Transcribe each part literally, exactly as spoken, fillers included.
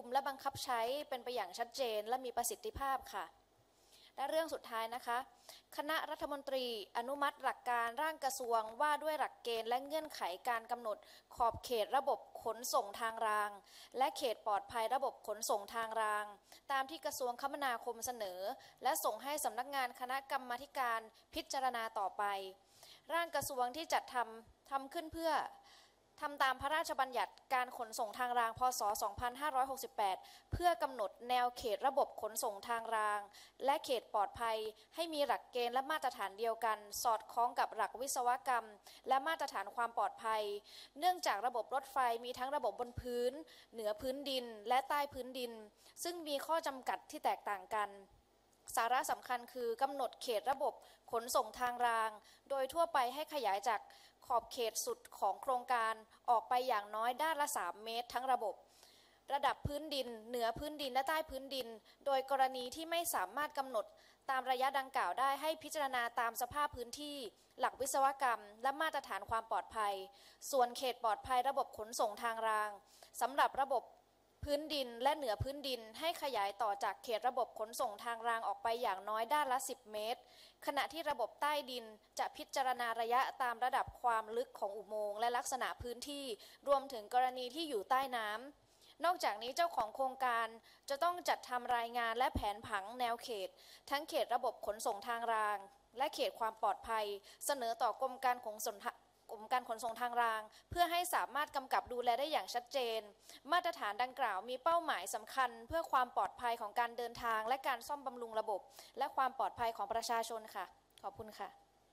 มและบังคับใช้เป็นไปอย่างชัดเจนและมีประสิทธิภาพค่ะและเรื่องสุดท้ายนะคะคณะรัฐมนตรีอนุมัติหลักการร่างกระทรวงว่าด้วยหลักเกณฑ์และเงื่อนไขการกำหนดขอบเขตระบบขนส่งทางรางและเขตปลอดภัยระบบขนส่งทางรางตามที่กระทรวงคมนาคมเสนอและส่งให้สำนักงานคณะกรรมาธิการพิจารณาต่อไปร่างกระทรวงที่จัดทำทำขึ้นเพื่อทำตามพระราชบัญญัติการขนส่งทางรางพ.ศ. สองพันห้าร้อยหกสิบแปดเพื่อกำหนดแนวเขตระบบขนส่งทางรางและเขตปลอดภัยให้มีหลักเกณฑ์และมาตรฐานเดียวกันสอดคล้องกับหลักวิศวกรรมและมาตรฐานความปลอดภัยเนื่องจากระบบรถไฟมีทั้งระบบบนพื้นเหนือพื้นดินและใต้พื้นดินซึ่งมีข้อจำกัดที่แตกต่างกันสาระสำคัญคือกำหนดเขตระบบขนส่งทางรางโดยทั่วไปให้ขยายจากขอบเขตสุดของโครงการออกไปอย่างน้อยด้านละสามเมตรทั้งระบบระดับพื้นดินเหนือพื้นดินและใต้พื้นดินโดยกรณีที่ไม่สามารถกำหนดตามระยะดังกล่าวได้ให้พิจารณาตามสภาพพื้นที่หลักวิศวกรรมและมาตรฐานความปลอดภัยส่วนเขตปลอดภัยระบบขนส่งทางรางสำหรับระบบพื้นดินและเหนือพื้นดินให้ขยายต่อจากเขตระบบขนส่งทางรางออกไปอย่างน้อยด้านละสิบเมตรขณะที่ระบบใต้ดินจะพิจารณาระยะตามระดับความลึกของอุโมงค์และลักษณะพื้นที่รวมถึงกรณีที่อยู่ใต้น้ำนอกจากนี้เจ้าของโครงการจะต้องจัดทำรายงานและแผนผังแนวเขตทั้งเขตระบบขนส่งทางรางและเขตความปลอดภัยเสนอต่อกรมการขนส่งกรมการขนส่งทางรางเพื่อให้สามารถกำกับดูแลได้อย่างชัดเจนมาตรฐานดังกล่าวมีเป้าหมายสำคัญเพื่อความปลอดภัยของการเดินทางและการซ่อมบำรุงระบบและความปลอดภัยของประชาชนค่ะขอบคุณค่ะ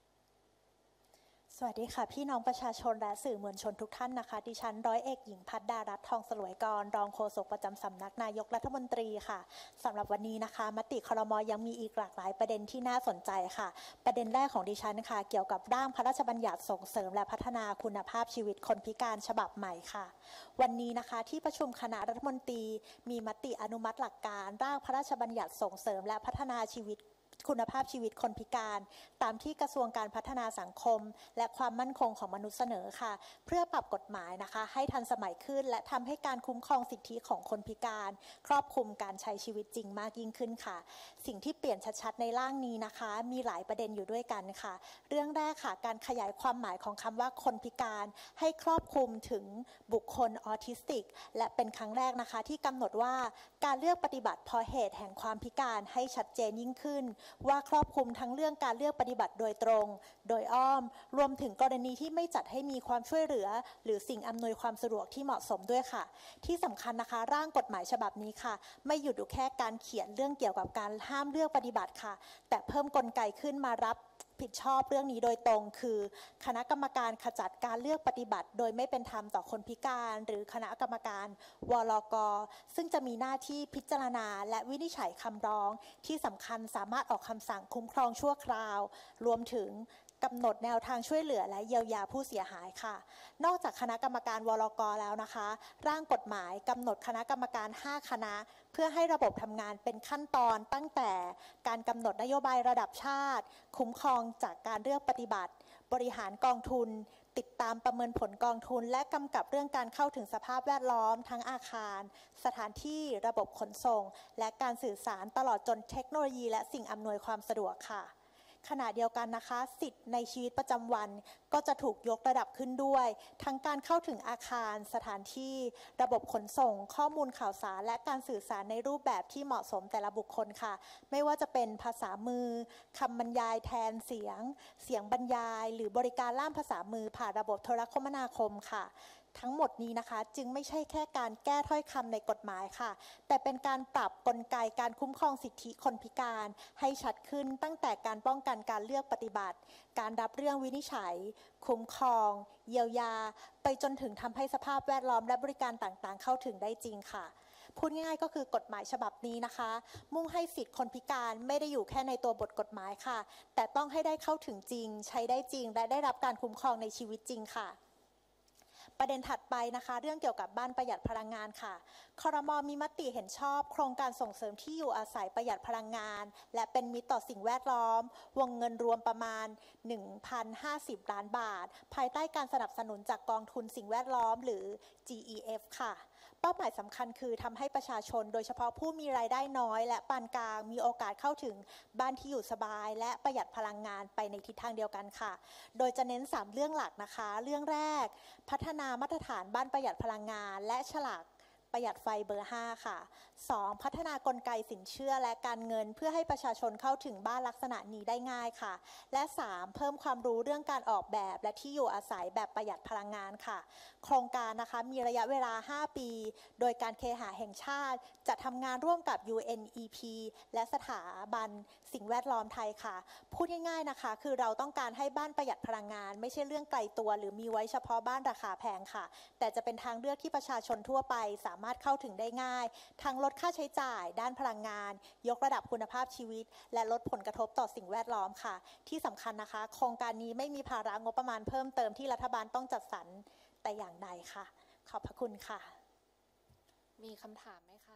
สวัสดีค่ะพี่น้องประชาชนและสื่อมวลชนทุกท่านนะคะดิฉันร้อยเอกหญิงพัฒดารัตน์ทองสลวยกรรองโฆษกประจำสำนักนายกรัฐมนตรีค่ะสำหรับวันนี้นะคะมติครม.ยังมีอีกหลากหลายประเด็นที่น่าสนใจค่ะประเด็นแรกของดิฉันค่ะเกี่ยวกับร่างพระราชบัญญัติส่งเสริมและพัฒนาคุณภาพชีวิตคนพิการฉบับใหม่ค่ะวันนี้นะคะที่ประชุมคณะรัฐมนตรีมีมติอนุมัติหลักการร่างพระราชบัญญัติส่งเสริมและพัฒนาชีวิตคุณภาพชีวิตคนพิการตามที่กระทรวงการพัฒนาสังคมและความมั่นคงของมนุษย์เสนอค่ะเพื่อปรับกฎหมายนะคะให้ทันสมัยขึ้นและทำให้การคุ้มครองสิทธิของคนพิการครอบคลุมการใช้ชีวิตจริงมากยิ่งขึ้นค่ะสิ่งที่เปลี่ยนชัดๆในร่างนี้นะคะมีหลายประเด็นอยู่ด้วยกันค่ะเรื่องแรกค่ะการขยายความหมายของคำว่าคนพิการให้ครอบคลุมถึงบุคคลออทิสติกและเป็นครั้งแรกนะคะที่กำหนดว่าการเลือกปฏิบัติเพราะเหตุแห่งความพิการให้ชัดเจนยิ่งขึ้นว่าครอบคลุมทั้งเรื่องการเลือกปฏิบัติโดยตรงโดยอ้อมรวมถึงกรณีที่ไม่จัดให้มีความช่วยเหลือหรือสิ่งอำนวยความสะดวกที่เหมาะสมด้วยค่ะที่สำคัญนะคะร่างกฎหมายฉบับนี้ค่ะไม่หยุดอยู่แค่การเขียนเรื่องเกี่ยวกับการห้ามเลือกปฏิบัติค่ะแต่เพิ่มกลไกขึ้นมารับผิดชอบเรื่องนี้โดยตรงคือคณะกรรมการขจัดการเลือกปฏิบัติโดยไม่เป็นธรรมต่อคนพิการหรือคณะกรรมการวลก.ซึ่งจะมีหน้าที่พิจารณาและวินิจฉัยคำร้องที่สำคัญสามารถออกคำสั่งคุ้มครองชั่วคราวรวมถึงกำหนดแนวทางช่วยเหลือและเยียวยาผู้เสียหายค่ะนอกจากคณะกรรมการวลก.แล้วนะคะร่างกฎหมายกำหนดคณะกรรมการห้าคณะเพื่อให้ระบบทำงานเป็นขั้นตอนตั้งแต่การกำหนดนโยบายระดับชาติคุ้มครองจากการเลือกปฏิบัติบริหารกองทุนติดตามประเมินผลกองทุนและกำกับเรื่องการเข้าถึงสภาพแวดล้อมทั้งอาคารสถานที่ระบบขนส่งและการสื่อสารตลอดจนเทคโนโลยีและสิ่งอำนวยความสะดวกค่ะขณะเดียวกันนะคะสิทธิ์ในชีวิตประจำวันก็จะถูกยกระดับขึ้นด้วยทั้งการเข้าถึงอาคารสถานที่ระบบขนส่งข้อมูลข่าวสารและการสื่อสารในรูปแบบที่เหมาะสมแต่ละบุคคลค่ะไม่ว่าจะเป็นภาษามือคำบรรยายแทนเสียงเสียงบรรยายหรือบริการล่ามภาษามือผ่านระบบโทรคมนาคมค่ะทั้งหมดนี้นะคะจึงไม่ใช่แค่การแก้ถ้อยคำในกฎหมายค่ะแต่เป็นการปรับกลไกการคุ้มครองสิทธิคนพิการให้ชัดขึ้นตั้งแต่การป้องกันการเลือกปฏิบัติการรับเรื่องวินิจฉัยคุ้มครองเยียวยาไปจนถึงทำให้สภาพแวดล้อมและบริการต่างๆเข้าถึงได้จริงค่ะพูดง่ายๆก็คือกฎหมายฉบับนี้นะคะมุ่งให้สิทธิคนพิการไม่ได้อยู่แค่ในตัวบทกฎหมายค่ะแต่ต้องให้ได้เข้าถึงจริงใช้ได้จริงและได้รับการคุ้มครองในชีวิตจริงค่ะประเด็นถัดไปนะคะเรื่องเกี่ยวกับบ้านประหยัดพลังงานค่ะครม.มีมติเห็นชอบโครงการส่งเสริมที่อยู่อาศัยประหยัดพลังงานและเป็นมิตรต่อสิ่งแวดล้อมวงเงินรวมประมาณ หนึ่งพันห้าสิบ ล้านบาทภายใต้การสนับสนุนจากกองทุนสิ่งแวดล้อมหรือ จี อี เอฟ ค่ะเป้าหมายสำคัญคือทำให้ประชาชนโดยเฉพาะผู้มีรายได้น้อยและปานกลางมีโอกาสเข้าถึงบ้านที่อยู่สบายและประหยัดพลังงานไปในทิศทางเดียวกันค่ะโดยจะเน้นสามเรื่องหลักนะคะเรื่องแรกพัฒนามาตรฐานบ้านประหยัดพลังงานและฉลากประหยัดไฟเบอร์ห้าค่ะสองพัฒนากลไกสินเชื่อและการเงินเพื่อให้ประชาชนเข้าถึงบ้านลักษณะนี้ได้ง่ายค่ะและสามเพิ่มความรู้เรื่องการออกแบบและที่อยู่อาศัยแบบประหยัดพลังงานค่ะโครงการนะคะมีระยะเวลาห้าปีโดยการเคหะแห่งชาติจะทำงานร่วมกับ ยู เอ็น อี พี และสถาบันสิ่งแวดล้อมไทยค่ะพูดง่ายๆนะคะคือเราต้องการให้บ้านประหยัดพลังงานไม่ใช่เรื่องไกลตัวหรือมีไว้เฉพาะบ้านราคาแพงค่ะแต่จะเป็นทางเลือกที่ประชาชนทั่วไปสามารถเข้าถึงได้ง่ายทั้งลดค่าใช้จ่ายด้านพลังงานยกระดับคุณภาพชีวิตและลดผลกระทบต่อสิ่งแวดล้อมค่ะที่สำคัญนะคะโครงการนี้ไม่มีภาระงบประมาณเพิ่มเติมที่รัฐบาลต้องจัดสรรแต่อย่างใดค่ะขอบพระคุณค่ะมีคำถามไหมคะ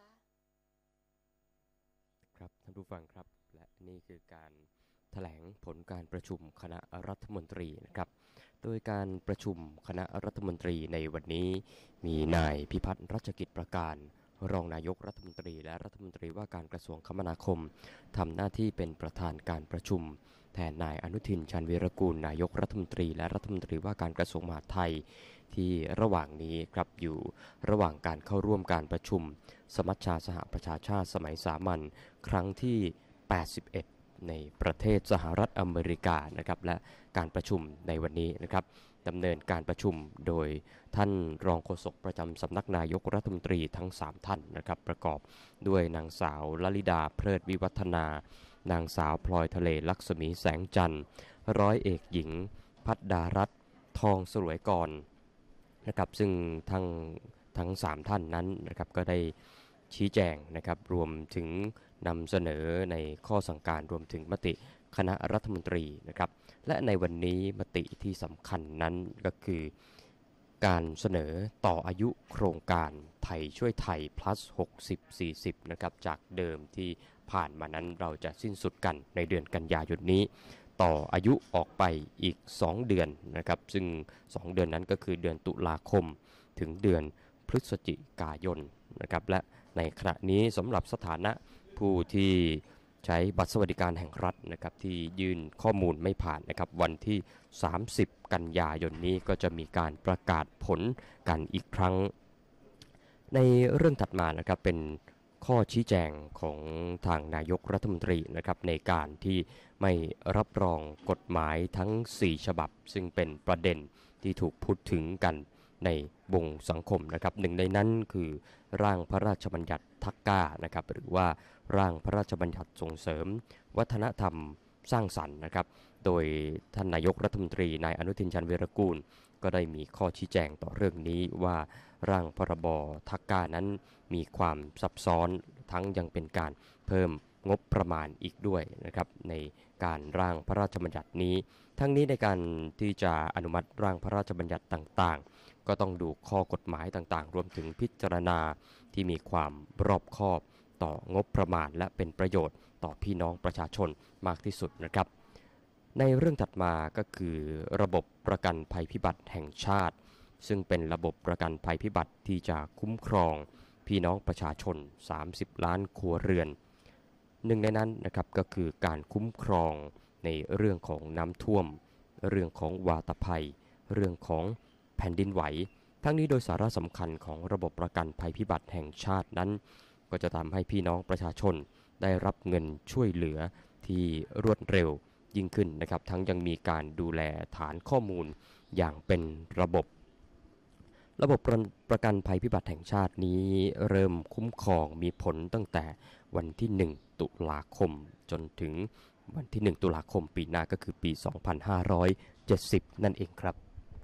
ครับท่านผู้ฟังครับและนี่คือการแถลงผลการประชุมคณะรัฐมนตรีนะครับโดยการประชุมคณะรัฐมนตรีในวันนี้มีนายพิพัฒน์รัชกิจประการรองนายกรัฐมนตรีและรัฐมนตรีว่าการกระทรวงคมนาคมทำหน้าที่เป็นประธานการประชุมแทนนายอนุทินชาญวีรกูลนายกรัฐมนตรีและรัฐมนตรีว่าการกระทรวงมหาดไทยที่ระหว่างนี้ครับอยู่ระหว่างการเข้าร่วมการประชุมสมัชชาสหประชาชาติสมัยสามัญครั้งที่แปดสิบเอ็ดในประเทศสหรัฐอเมริกานะครับและการประชุมในวันนี้นะครับดำเนินการประชุมโดยท่านรองโฆษกประจำสำนักนายกรัฐมนตรีทั้งสามท่านนะครับประกอบด้วยนางสาวลลิดาเพลิดวิวัฒนานางสาวพลอยทะเลลักษมีแสงจันทร์ร้อยเอกหญิงพัฒดารัตน์ทองสลวยกรนะครับซึ่งทั้งทั้งสามท่านนั้นนะครับก็ได้ชี้แจงนะครับรวมถึงนำเสนอในข้อสั่งการรวมถึงมติคณะรัฐมนตรีนะครับและในวันนี้มติที่สำคัญนั้นก็คือการเสนอต่ออายุโครงการไทยช่วยไทย plus หกสิบ สี่สิบนะครับจากเดิมที่ผ่านมานั้นเราจะสิ้นสุดกันในเดือนกันยายนนี้ต่ออายุออกไปอีกสองเดือนนะครับซึ่งสองเดือนนั้นก็คือเดือนตุลาคมถึงเดือนพฤศจิกายนนะครับและในขณะนี้สำหรับสถานะผู้ที่ใช้บัตรสวัสดิการแห่งรัฐนะครับที่ยื่นข้อมูลไม่ผ่านนะครับวันที่สามสิบกันยายนนี้ก็จะมีการประกาศผลกันอีกครั้งในเรื่องถัดมานะครับเป็นข้อชี้แจงของทางนายกรัฐมนตรีนะครับในการที่ไม่รับรองกฎหมายทั้งสี่ฉบับซึ่งเป็นประเด็นที่ถูกพูดถึงกันในวงสังคมนะครับหนึ่งในนั้นคือร่างพระราชบัญญัติทักก้านะครับหรือว่าร่างพระราชบัญญัติส่งเสริมวัฒนธรรมสร้างสรรค์นะครับโดยท่านนายกรัฐมนตรีนายอนุทินชาญวีรกูลก็ได้มีข้อชี้แจงต่อเรื่องนี้ว่าร่างพรบทักก้านั้นมีความซับซ้อนทั้งยังเป็นการเพิ่มงบประมาณอีกด้วยนะครับในการร่างพระราชบัญญัตินี้ทั้งนี้ในการที่จะอนุมัติร่างพระราชบัญญัติต่างๆก็ต้องดูข้อกฎหมายต่างๆรวมถึงพิจารณาที่มีความรอบคอบต่องบประมาณและเป็นประโยชน์ต่อพี่น้องประชาชนมากที่สุดนะครับในเรื่องถัดมาก็คือระบบประกันภัยพิบัติแห่งชาติซึ่งเป็นระบบประกันภัยพิบัติที่จะคุ้มครองพี่น้องประชาชนสามสิบล้านครัวเรือนหนึ่งในนั้นนะครับก็คือการคุ้มครองในเรื่องของน้ำท่วมเรื่องของวาตภัยเรื่องของแผ่นดินไหวทั้งนี้โดยสาระสำคัญของระบบประกันภัยพิบัติแห่งชาตินั้นก็จะทำให้พี่น้องประชาชนได้รับเงินช่วยเหลือที่รวดเร็วยิ่งขึ้นนะครับทั้งยังมีการดูแลฐานข้อมูลอย่างเป็นระบบระบบประกันภัยพิบัติแห่งชาตินี้เริ่มคุ้มครองมีผลตั้งแต่วันที่หนึ่งตุลาคมจนถึงวันที่หนึ่งตุลาคมปีหน้าก็คือปีสองพันห้าร้อยเจ็ดสิบนั่นเองครับ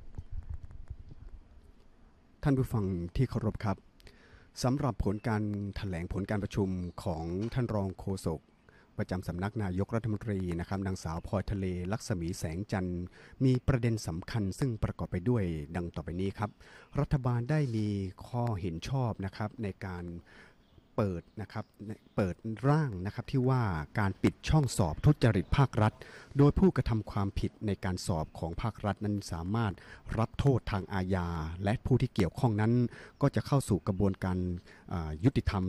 ท่านผู้ฟังที่เคารพครับสำหรับผลการแถลงผลการประชุมของท่านรองโฆษกประจำสำนักนายกรัฐมนตรีนะครับนางสาวพลอยทะเลลักษมีแสงจันทร์มีประเด็นสำคัญซึ่งประกอบไปด้วยดังต่อไปนี้ครับรัฐบาลได้มีข้อเห็นชอบนะครับในการเปิดนะครับเปิดร่างนะครับที่ว่าการปิดช่องสอบทุจริตภาครัฐโดยผู้กระทำความผิดในการสอบของภาครัฐนั้นสามารถรับโทษทางอาญาและผู้ที่เกี่ยวข้องนั้นก็จะเข้าสู่กระบวนการยุติธรรม